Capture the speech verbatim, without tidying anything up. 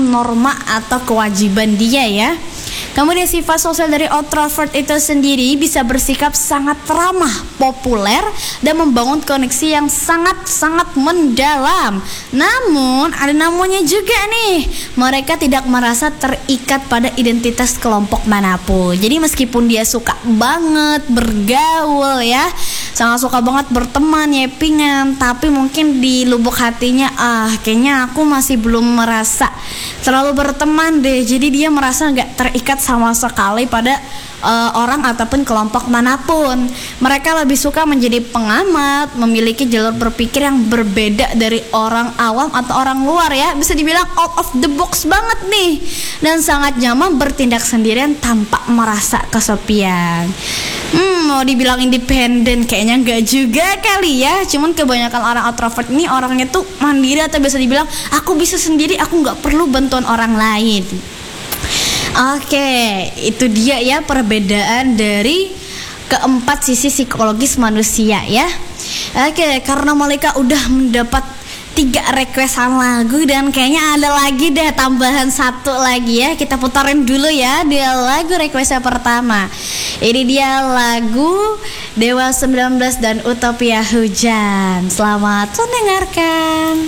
norma atau kewajiban dia ya. Kemudian sifat sosial dari introvert itu sendiri bisa bersikap sangat ramah, populer, dan membangun koneksi yang sangat-sangat mendalam. Namun, ada namunnya juga nih, mereka tidak merasa terikat pada identitas kelompok manapun. Jadi meskipun dia suka banget bergaul ya, sangat suka banget berteman, yappingan, tapi mungkin di lubuk hatinya, ah kayaknya aku masih belum merasa terlalu berteman deh. Jadi dia merasa gak terikat sama sekali pada uh, orang ataupun kelompok manapun. Mereka lebih suka menjadi pengamat, memiliki jalur berpikir yang berbeda dari orang awam atau orang luar ya. Bisa dibilang out of the box banget nih. Dan sangat nyaman bertindak sendirian tanpa merasa kesepian. Hmm, mau dibilang independen kayaknya enggak juga kali ya. Cuman kebanyakan orang introvert ini orangnya tuh mandiri atau bisa dibilang aku bisa sendiri, aku nggak perlu bantuan orang lain. Oke, itu dia ya perbedaan dari keempat sisi psikologis manusia ya. Oke, karena Malika udah mendapat tiga requestan lagu dan kayaknya ada lagi deh tambahan satu lagi ya. Kita putarin dulu ya dia lagu requestnya pertama. Ini dia lagu Dewa sembilan belas dan Utopia Hujan. Selamat mendengarkan.